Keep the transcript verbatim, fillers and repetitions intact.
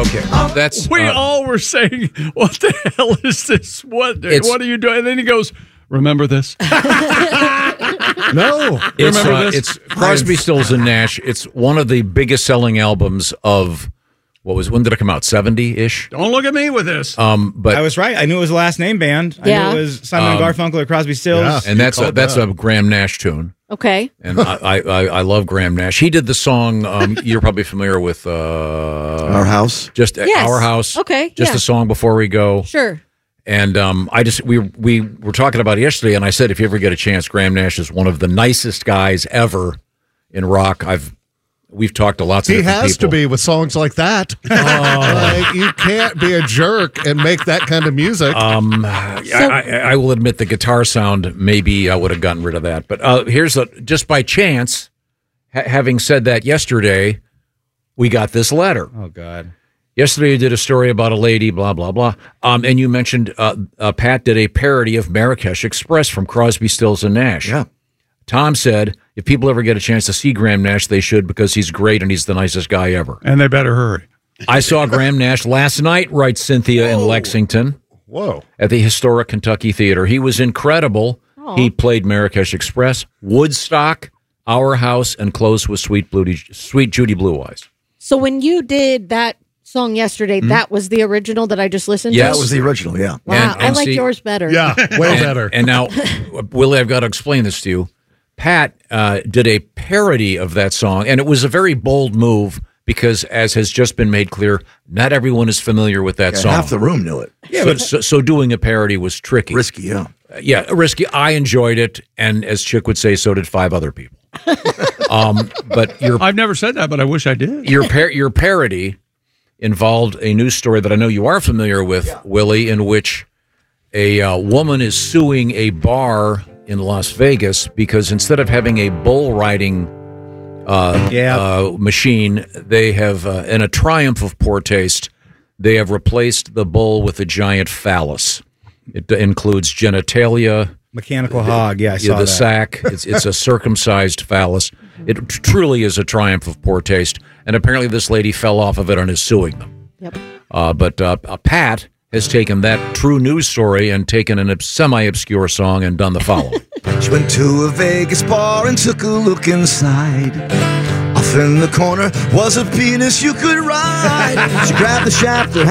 Okay, that's We uh, all were saying, what the hell is this? What, It's- what are you doing? And then he goes, remember this? No. it's, Remember uh, this? it's Crosby, Stills and Nash. It's one of the biggest selling albums of what was when did it come out? seventy ish. Don't look at me with this. Um, but I was right. I knew it was a last name band. I Yeah. knew it was Simon and Garfunkel or Crosby, Stills. Yeah. and that's You a, called that's that. a Graham Nash tune. Okay. And I, I, I I love Graham Nash. He did the song. Um, you're probably familiar with uh, Our House. just uh, Yes. Our House. Okay, just yeah. the song before we go. Sure. And um, I just we we were talking about it yesterday, and I said if you ever get a chance, Graham Nash is one of the nicest guys ever in rock. I've we've talked to lots of He different has people. to be with songs like that. Like, you can't be a jerk and make that kind of music. Um, I, I, I will admit the guitar sound. Maybe I would have gotten rid of that. But uh, here's a just by chance. Ha- having said that, yesterday we got this letter. Oh, God. Yesterday you did a story about a lady, blah blah blah. Um, and you mentioned uh, uh, Pat did a parody of Marrakesh Express from Crosby, Stills and Nash. Yeah. Tom said if people ever get a chance to see Graham Nash, they should because he's great and he's the nicest guy ever. And they better hurry. I saw Graham Nash last night, writes Cynthia in Lexington. Whoa. At the historic Kentucky Theater. He was incredible. Aw. He played Marrakesh Express, Woodstock, Our House, and closed with Sweet, Blue, Sweet Judy Blue Eyes. So when you did that song yesterday, that was the original that I just listened Yes. to? That was the original, yeah. Wow, And- I and like see- yours better. Yeah, way And, better. and now, Willie, I've got to explain this to you. Pat uh, did a parody of that song, and it was a very bold move because, as has just been made clear, not everyone is familiar with that Yeah, song. half the room knew it. Yeah, but so, so doing a parody was tricky. Risky, yeah. Yeah, risky. I enjoyed it, and as Chick would say, so did five other people. um, but your I've never said that, but I wish I did. your par- your parody involved a news story that I know you are familiar with, Willie, in which a uh, woman is suing a bar in Las Vegas because instead of having a bull riding uh, Yeah. uh, machine, they have, uh, in a triumph of poor taste, they have replaced the bull with a giant phallus. It uh, includes genitalia, Mechanical hog. Yeah, I yeah, saw the that. sack. It's, it's a circumcised phallus. It t- truly is a triumph of poor taste. And apparently this lady fell off of it and is suing them. Yep. Uh, but uh, uh, Pat has taken that true news story and taken a semi-obscure song and done the following. She went to a Vegas bar and took a look inside. Off in the corner was a penis you could ride. She grabbed the shaft, her